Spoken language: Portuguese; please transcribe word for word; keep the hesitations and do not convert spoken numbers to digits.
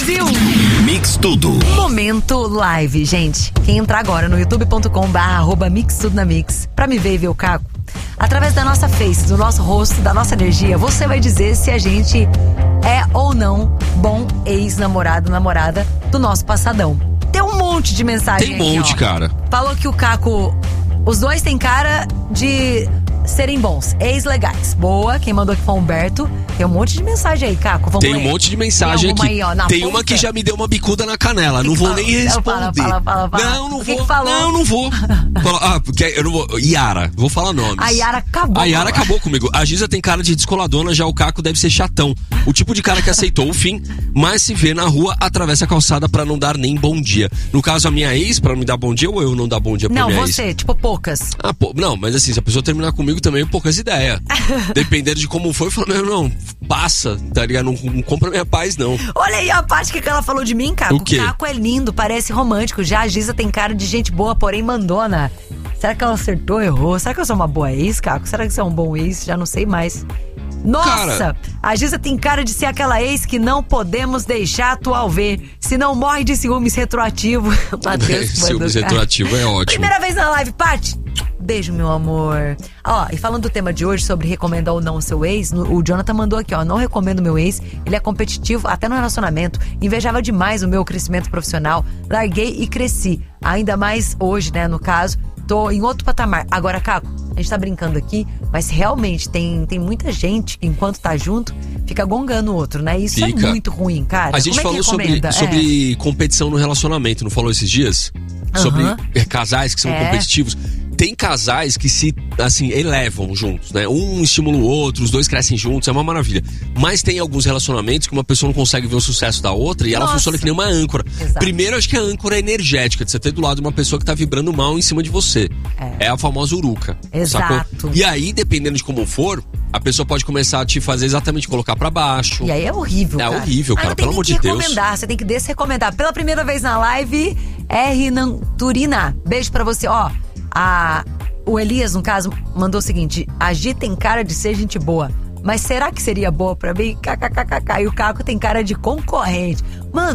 Brasil. Mix Tudo. Momento live, gente. Quem entrar agora no youtube ponto com barra arroba mix tudo na mix pra me ver e ver o Caco, através da nossa face, do nosso rosto, da nossa energia, você vai dizer se a gente é ou não bom ex-namorado, namorada do nosso passadão. Tem um monte de mensagem Tem aqui, um monte, ó. cara. Falou que o Caco, os dois têm cara de serem bons, ex-legais. Boa, quem mandou aqui foi o Humberto. Tem um monte de mensagem aí, Caco, vamos Tem ler. um monte de mensagem Tem aqui. Aí, ó, na Tem ponta. uma que já me deu uma bicuda na canela. Que não que vou fala? nem responder. Fala, fala, fala, fala. Não, não O vou. que que falou? Não, não vou. Fala, ah, porque eu não vou. Yara, vou falar nomes. A Yara acabou. A Yara acabou comigo. A Giza tem cara de descoladona, já o Caco deve ser chatão. O tipo de cara que aceitou o fim, mas se vê na rua, atravessa a calçada pra não dar nem bom dia. No caso, a minha ex, pra me dar bom dia, ou eu não dar bom dia pra Não, minha você, ex? tipo poucas. Ah, pô, não, mas assim, se a pessoa terminar comigo também, poucas ideias. Dependendo de como foi, eu falo, não, não, passa, tá ligado? Não, não compra minha paz, não. Olha aí a parte que ela falou de mim, Caco. O quê? O Caco é lindo, parece romântico. Já a Giza tem cara de gente boa, porém mandona. Será que ela acertou, errou? Será que eu sou uma boa ex, Caco? Será que você é um bom ex? Já não sei mais. Nossa! Cara, a Giza tem cara de ser aquela ex que não podemos deixar atual ver. Se não morre de ciúmes retroativo. Matheus, ciúmes retroativo é ótimo. Primeira vez na live, Paty. Beijo, meu amor. Ó, e falando do tema de hoje sobre recomendar ou não o seu ex, no, o Jonathan mandou aqui, ó. Não recomendo meu ex, ele é competitivo até no relacionamento. Invejava demais o meu crescimento profissional. Larguei e cresci. Ainda mais hoje, né, no caso. Tô em outro patamar. Agora, Caco, a gente tá brincando aqui, mas realmente tem, tem muita gente que enquanto tá junto, fica gongando o outro, né? Isso Fica. é muito ruim, cara. A gente Como é que falou sobre, recomenda? sobre competição no relacionamento, não falou esses dias? Sobre Aham. é, casais que são É. competitivos. Tem casais que se, assim, elevam juntos, né? Um estimula o outro, os dois crescem juntos, é uma maravilha. Mas tem alguns relacionamentos que uma pessoa não consegue ver o sucesso da outra e ela Nossa. funciona que nem uma âncora. Exato. Primeiro, acho que a âncora é energética, de você ter do lado uma pessoa que tá vibrando mal em cima de você. É. É a famosa uruca. Exato. Sacou? E aí, dependendo de como for, a pessoa pode começar a te fazer exatamente colocar pra baixo. E aí é horrível, É cara. horrível, cara, Aí não tem pelo nem amor que de Deus. recomendar, você tem que desrecomendar. Pela primeira vez na live, R. Nanturina. Beijo pra você. Ó, a, o Elias, no caso, mandou o seguinte: a Gi tem cara de ser gente boa, mas será que seria boa pra mim? KKKK. E o Caco tem cara de concorrente. Mano,